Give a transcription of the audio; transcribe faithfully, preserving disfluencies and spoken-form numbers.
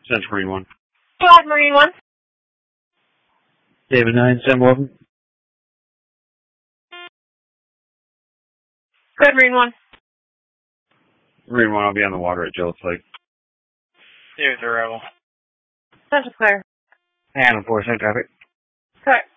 Central Marine one. Go ahead, Marine one. David nine, Sam welcome. Go ahead, Marine one. Marine one, I'll be on the water at Gillette Lake. Here's the rebel. Central Clear. And four, same traffic. Correct.